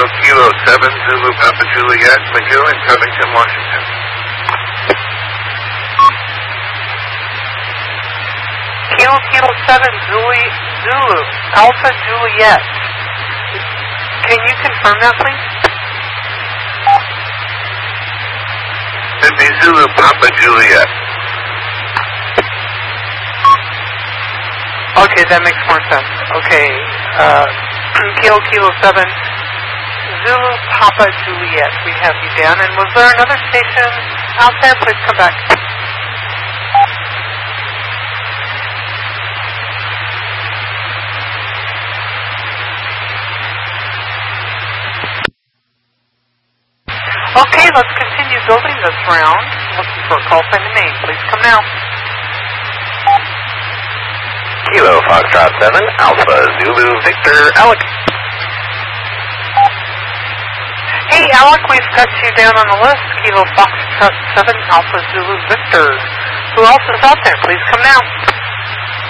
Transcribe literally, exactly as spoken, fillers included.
Kilo seven, Zulu Papa Juliet, McGill in Covington, Washington. Kilo Kilo seven, Zulu, Zulu, Alpha Juliet. Can you confirm that, please? Sydney Zulu Papa Juliet. Okay, that makes more sense. Okay, uh, Kilo Kilo seven, Zulu Papa Juliet. We have you down. And was there another station out there? Please come back. Okay, let's continue building this round. Looking for a call sign to name. Please come now. Kilo Foxtrot seven, Alpha Zulu Victor, Alec. Hey, Alec, we've got you down on the list. Kilo Foxtrot seven, Alpha Zulu Victor. Who else is out there? Please come now.